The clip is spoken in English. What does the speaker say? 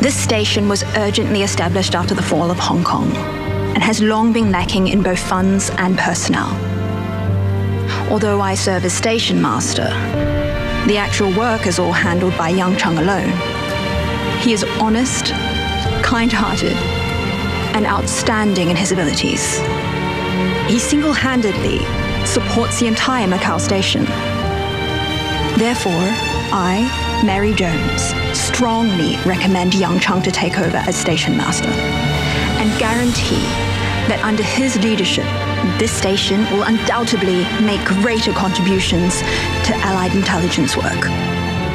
This station was urgently established after the fall of Hong Kong and has long been lacking in both funds and personnel. Although I serve as station master, the actual work is all handled by Yang Chung alone. He is honest, kind-hearted, and outstanding in his abilities. He single-handedly supports the entire Macau station. Therefore, I, Mary Jones, strongly recommend Yang Chung to take over as station master and guarantee that under his leadership, this station will undoubtedly make greater contributions to Allied intelligence work.